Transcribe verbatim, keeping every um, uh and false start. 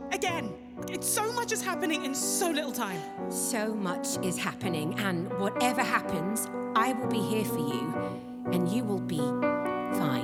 again. It's so much is happening in so little time. So much is happening, and whatever happens, I will be here for you, and you will be fine.